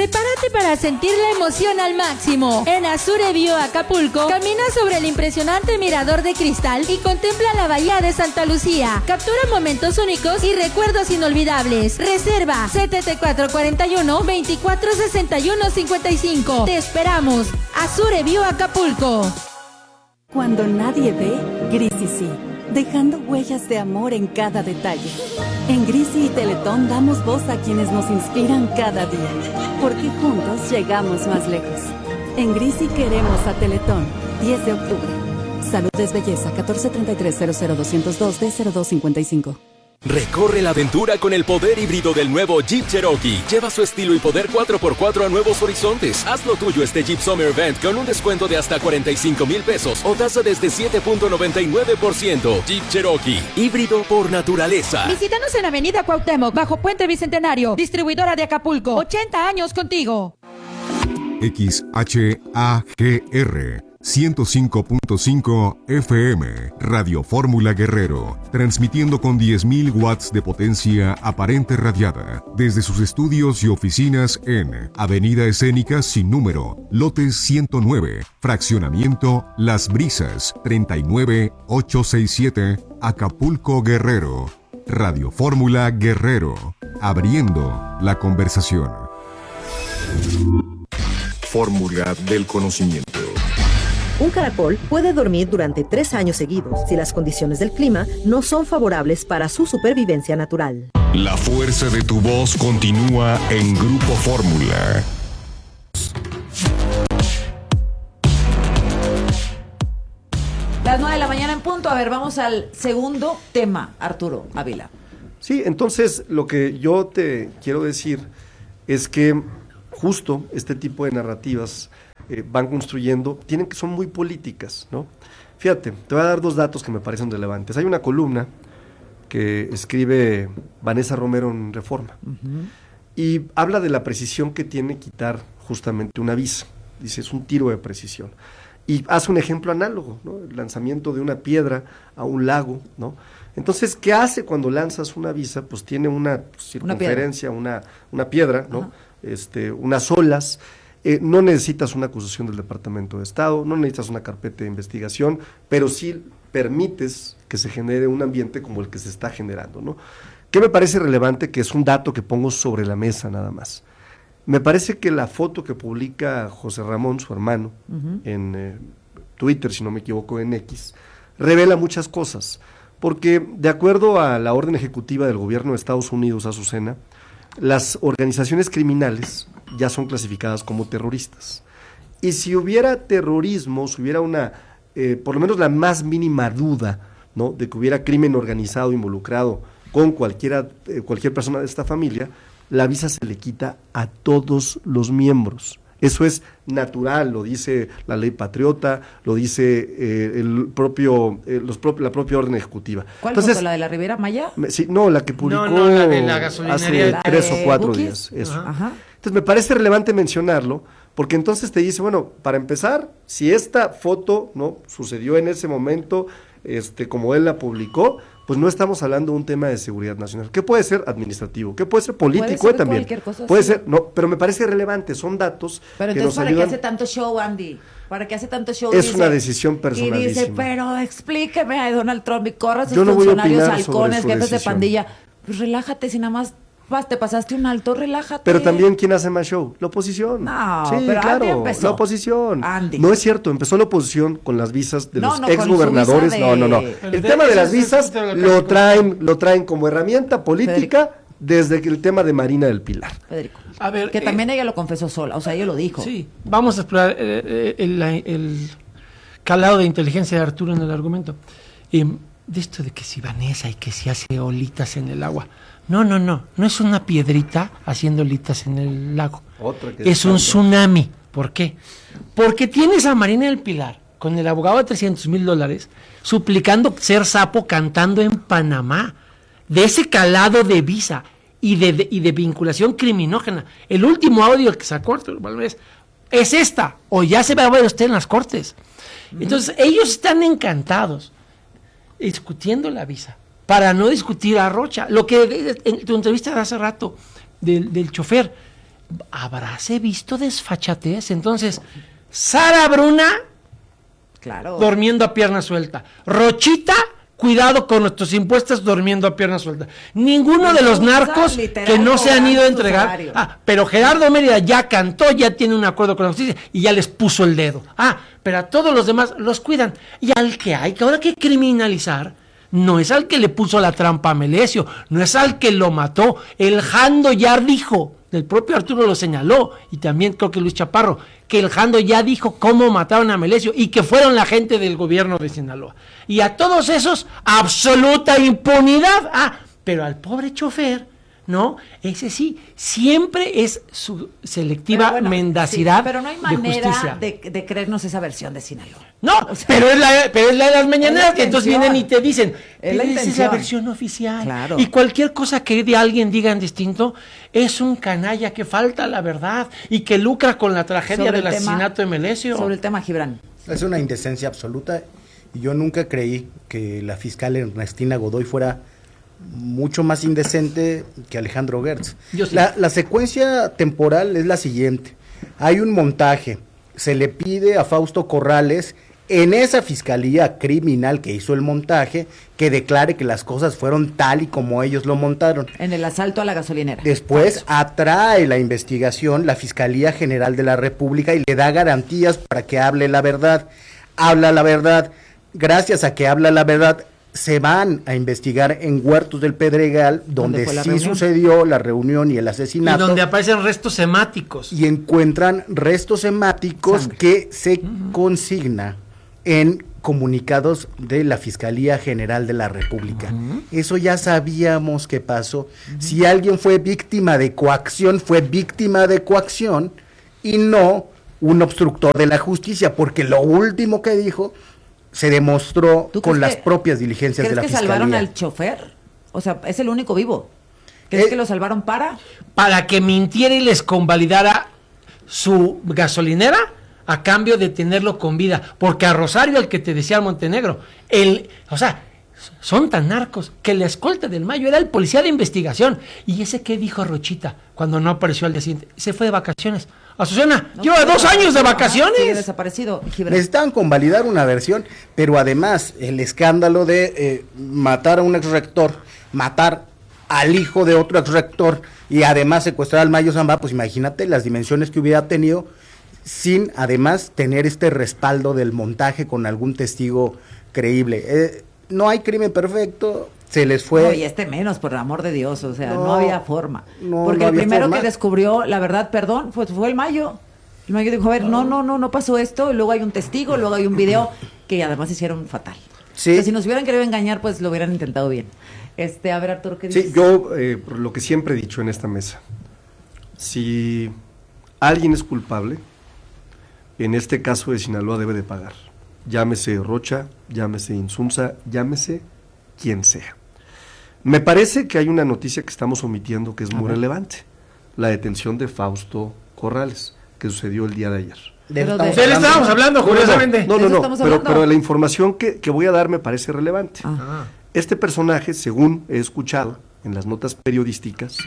Prepárate para sentir la emoción al máximo. En Azure View Acapulco, camina sobre el impresionante mirador de cristal y contempla la bahía de Santa Lucía. Captura momentos únicos y recuerdos inolvidables. Reserva 7441-246155. Te esperamos. Azure View Acapulco. Cuando nadie ve, Grisi sí, dejando huellas de amor en cada detalle. En Grisi y Teletón damos voz a quienes nos inspiran cada día, porque juntos llegamos más lejos. En Grisi queremos a Teletón. 10 de octubre. Salud es belleza. 1433-00202-D0255. Recorre la aventura con el poder híbrido del nuevo Jeep Cherokee. Lleva su estilo y poder 4x4 a nuevos horizontes. Haz lo tuyo este Jeep Summer Event con un descuento de hasta 45,000 pesos o tasa desde 7.99%. Jeep Cherokee, híbrido por naturaleza. Visítanos en Avenida Cuauhtémoc, bajo Puente Bicentenario. Distribuidora de Acapulco. 80 años contigo. XHAGR 105.5 FM, Radio Fórmula Guerrero, transmitiendo con 10.000 watts de potencia aparente radiada, desde sus estudios y oficinas en Avenida Escénica sin número, lote 109, fraccionamiento Las Brisas, 39867, Acapulco, Guerrero. Radio Fórmula Guerrero, abriendo la conversación. Fórmula del conocimiento. Un caracol puede dormir durante 3 años seguidos si las condiciones del clima no son favorables para su supervivencia natural. La fuerza de tu voz continúa en Grupo Fórmula. Las 9 de la mañana en punto. A ver, vamos al segundo tema, Arturo Ávila. Sí, entonces lo que yo te quiero decir es que justo este tipo de narrativas van construyendo, son muy políticas, ¿no? Fíjate, te voy a dar 2 datos que me parecen relevantes. Hay una columna que escribe Vanessa Romero en Reforma, y habla de la precisión que tiene quitar justamente una visa. Dice, es un tiro de precisión. Y hace un ejemplo análogo, ¿no? El lanzamiento de una piedra a un lago, ¿no? Entonces, ¿qué hace cuando lanzas una visa? Pues tiene una circunferencia, una piedra, ¿no? Unas olas. No necesitas una acusación del Departamento de Estado, no necesitas una carpeta de investigación, pero sí permites que se genere un ambiente como el que se está generando, ¿no? ¿Qué me parece relevante? Que es un dato que pongo sobre la mesa nada más. Me parece que la foto que publica José Ramón, su hermano, en Twitter, si no me equivoco, en X, revela muchas cosas, porque de acuerdo a la orden ejecutiva del gobierno de Estados Unidos, Azucena, las organizaciones criminales ya son clasificadas como terroristas. Y si hubiera terrorismo, si hubiera por lo menos la más mínima duda, ¿no?, de que hubiera crimen organizado involucrado con cualquier persona de esta familia, la visa se le quita a todos los miembros. Eso es natural, lo dice la ley patriota, lo dice la propia orden ejecutiva. ¿Cuál Entonces, foto, la de la Ribera Maya? Sí, no, la que publicó la de la gasolinería hace 3 o 4 días. Eso. Ajá. Entonces me parece relevante mencionarlo, porque entonces te dice, bueno, para empezar, si esta foto no sucedió en ese momento, como él la publicó, pues no estamos hablando de un tema de seguridad nacional, que puede ser administrativo, que puede ser político puede ser también. Cualquier cosa, puede sí. ser, no, pero me parece relevante, son datos pero que entonces, nos ¿para ayudan. qué hace tanto show, Andy? ¿Para qué hace tanto show? Es una decisión personalísima. Y dice, pero explíqueme a Donald Trump y corras Yo sus no voy a funcionarios, opinar sobre halcones, su jefes de decisión. pandilla. Pues relájate, si nada más te pasaste un alto, relájate. Pero también, ¿quién hace más show? La oposición. No, sí, pero claro, Andy empezó. la oposición. Andy. No es cierto, empezó la oposición con las visas de los con exgobernadores. su visa No. El tema de las visas lo traen como herramienta política desde el tema de Marina del Pilar. Federico. A ver, que también ella lo confesó sola, o sea, ella lo dijo. Sí, vamos a explorar el calado de inteligencia de Arturo en el argumento. De esto de que si Vanessa y que si hace olitas en el agua. No es una piedrita haciendo olitas en el lago. Es un tsunami. ¿Por qué? Porque tienes a Marina del Pilar con el abogado de $300,000 suplicando ser sapo cantando en Panamá, de ese calado de visa y de vinculación criminógena. El último audio que sacó Arturo Valdés es esta, o ya se va a ver usted en las cortes. Entonces ellos están encantados discutiendo la visa para no discutir a Rocha. Lo que en tu entrevista de hace rato del chofer, ¿habráse visto desfachatez? Entonces, Sara Bruna, Claro. durmiendo a pierna suelta. Rochita, cuidado con nuestros impuestos, durmiendo a pierna suelta. Ninguno de los narcos literal, que no se han ido a cobrando su entregar. salario. Pero Gerardo Mérida ya cantó, ya tiene un acuerdo con la justicia y ya les puso el dedo. Pero a todos los demás los cuidan. Y al que hay que ahora que criminalizar, no es al que le puso la trampa a Melesio, no es al que lo mató. El Jando ya dijo, el propio Arturo lo señaló, y también creo que Luis Chaparro, que el Jando ya dijo cómo mataron a Melesio y que fueron la gente del gobierno de Sinaloa. Y a todos esos, absoluta impunidad. Pero al pobre chofer, ¿no? Ese sí, siempre es su selectiva Pero bueno, mendacidad sí, pero no hay de manera justicia. de creernos esa versión de Sinaloa. No, O sea, pero es la de las mañaneras, es la que entonces intención. vienen y te dicen, Es la esa es la intención. versión oficial. Claro. Y cualquier cosa que de alguien digan distinto, es un canalla que falta la verdad y que lucra con la tragedia Sobre del el tema- asesinato de Melesio. Sobre el tema, Gibran. Es una indecencia absoluta y yo nunca creí que la fiscal Ernestina Godoy fuera mucho más indecente que Alejandro Gertz. Yo sí. La secuencia temporal es la siguiente. Hay un montaje, se le pide a Fausto Corrales en esa fiscalía criminal que hizo el montaje que declare que las cosas fueron tal y como ellos lo montaron. En el asalto a la gasolinera. Después atrae la investigación la Fiscalía General de la República y le da garantías para que hable la verdad. Habla la verdad. Gracias a que habla la verdad, se van a investigar en Huertos del Pedregal, donde fue la sí reunión? sucedió la reunión y el Y asesinato. donde aparecen restos hemáticos. Y encuentran restos hemáticos Sangre. que se consigna en comunicados de la Fiscalía General de la República. Eso ya sabíamos que pasó. Si alguien fue víctima de coacción, fue víctima de coacción y no un obstructor de la justicia, porque lo último que dijo se demostró ¿Tú con crees las que- propias diligencias de ¿Crees la que Fiscalía. salvaron al chofer? O sea, es el único vivo. ¿Crees que lo salvaron Para que mintiera y les convalidara su gasolinera a cambio de tenerlo con vida. Porque a Rosario, el que te decía Montenegro, son tan narcos que la escolta del Mayo era el policía de investigación. ¿Y ese qué dijo Rochita cuando no apareció al día siguiente? Se fue de vacaciones. Azucena, lleva 2 años de Sigue vacaciones. desaparecido, Gibran. Necesitaban convalidar una versión, pero además el escándalo de matar a un exrector, matar al hijo de otro exrector y además secuestrar al Mayo Zambada, pues imagínate las dimensiones que hubiera tenido sin además tener este respaldo del montaje con algún testigo creíble. No hay crimen perfecto, se les fue. No, y menos, por el amor de Dios, o sea, no había forma. no, Porque no el había primero forma. que descubrió la verdad, perdón, fue el Mayo. El Mayo dijo, a ver, no pasó esto, y luego hay un testigo, luego hay un video que además hicieron fatal. Sí. O sea, si nos hubieran querido engañar, pues lo hubieran intentado bien. A ver, Arturo, ¿qué dices? Sí, yo, lo que siempre he dicho en esta mesa, si alguien es culpable, en este caso de Sinaloa debe de pagar. Llámese Rocha, llámese Insunza, llámese quien sea. Me parece que hay una noticia que estamos omitiendo que es muy relevante, la detención de Fausto Corrales, que sucedió el día de ayer. De eso Pero estamos De él hablando. estábamos hablando, curiosamente. No, ¿De eso estamos hablando? pero la información que voy a dar me parece relevante. Ah. Este personaje, según he escuchado en las notas periodísticas,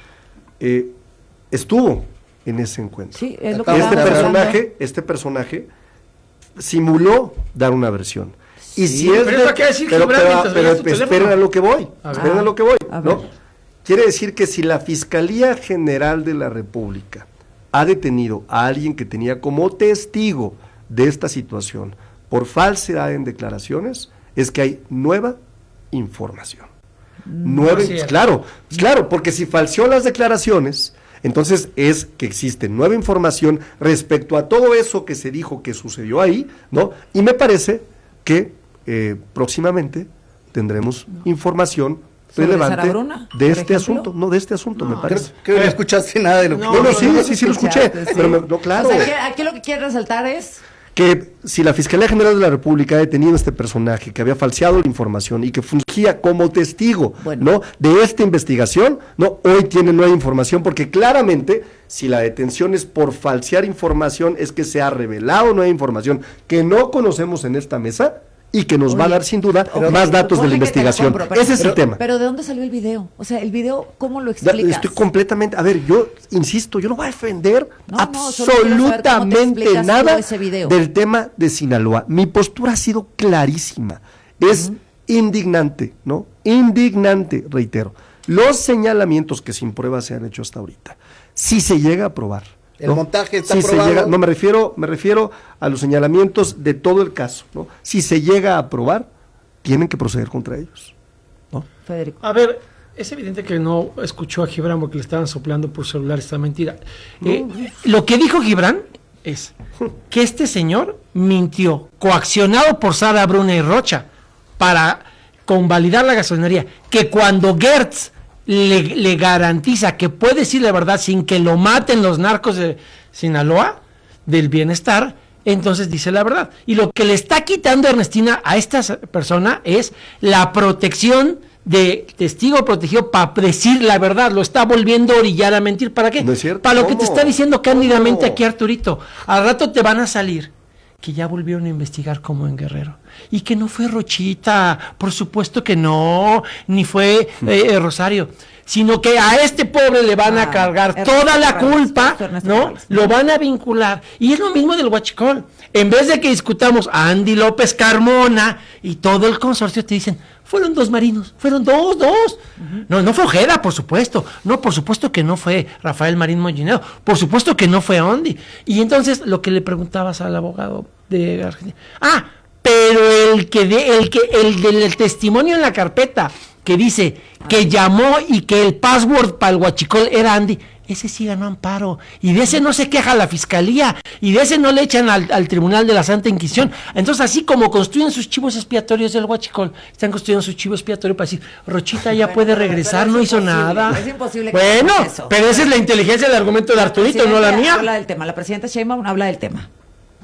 estuvo en ese encuentro. Sí, es lo que Este estábamos hablando. Este personaje simuló dar una versión. Y Sí, si es pero eso quiere decir, Gibran, mientras veías tu esperen teléfono. a lo que voy, A ver. esperen a lo que voy, A ¿no? ver. Quiere decir que si la Fiscalía General de la República ha detenido a alguien que tenía como testigo de esta situación por falsedad en declaraciones, es que hay nueva información. es cierto. Claro, porque si falseó las declaraciones, entonces es que existe nueva información respecto a todo eso que se dijo que sucedió ahí, ¿no? Y me parece que próximamente tendremos información ¿Sobre relevante Sara Bruna, de por este ejemplo? asunto, no de este asunto, me parece. Creo que no escuchaste nada de lo que No, sí lo escuché, escuchaste, pero sí. no, claro. O sea, aquí lo que quiere resaltar es Que si la Fiscalía General de la República ha detenido a este personaje que había falseado la información y que fungía como testigo, Bueno. ¿no?, de esta investigación, no, hoy tiene nueva información, porque claramente si la detención es por falsear información, es que se ha revelado nueva información que no conocemos en esta mesa y que nos va a dar sin duda más datos de la investigación. Ese es el tema. Pero ¿de dónde salió el video? O sea, el video, ¿cómo lo explicas? Estoy completamente, a ver, yo insisto, yo no voy a defender absolutamente nada del tema de Sinaloa. Mi postura ha sido clarísima. Es indignante, ¿no? Indignante, reitero. Los señalamientos que sin prueba se han hecho hasta ahorita, si se llega a probar, el montaje está si probado. se llega, no, me refiero a los señalamientos de todo el caso, ¿no? Si se llega a probar, tienen que proceder contra ellos, ¿no? Federico. A ver, es evidente que no escuchó a Gibran porque le estaban soplando por celular esta mentira. Lo que dijo Gibran es que este señor mintió, coaccionado por Sara Bruna y Rocha, para convalidar la gasolinería, que cuando Gertz le garantiza que puede decir la verdad sin que lo maten los narcos de Sinaloa, del bienestar, entonces dice la verdad. Y lo que le está quitando Ernestina a esta persona es la protección de testigo protegido para decir la verdad. Lo está volviendo a orillar a mentir. ¿Para qué? No es cierto. Para lo que te está diciendo cándidamente aquí Arturito. Al rato te van a salir que ya volvieron a investigar como en Guerrero. Y que no fue Rochita, por supuesto que no, ni fue Rosario, sino que a este pobre le van a cargar toda la culpa, ¿no? Lo van a vincular. Y es lo mismo del huachicol. En vez de que discutamos a Andy López Carmona y todo el consorcio, te dicen, fueron 2 marinos, fueron dos. No fue Ojeda, por supuesto. No, por supuesto que no fue Rafael Marín Mollinero. Por supuesto que no fue Andy. Y entonces, lo que le preguntabas al abogado de Argentina. Pero el del testimonio en la carpeta, que dice que llamó y que el password para el huachicol era Andy, ese sí ganó amparo, y de ese no se queja la fiscalía, y de ese no le echan al Tribunal de la Santa Inquisición. Entonces, así como construyen sus chivos expiatorios del huachicol, están construyendo sus chivos expiatorios para decir, Rochita ya puede regresar, no hizo nada. Es imposible. Bueno, pero esa es la inteligencia del argumento de Arturito, no la mía. Habla del tema, la presidenta Sheinbaum habla del tema.